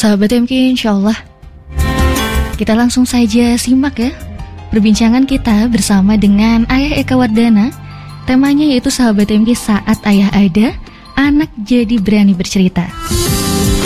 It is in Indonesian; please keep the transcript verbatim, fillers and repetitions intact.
Sahabat M K, insya Allah kita langsung saja simak ya perbincangan kita bersama dengan Ayah Eka Wardana. Temanya yaitu sahabat M K, saat ayah ada, anak jadi berani bercerita.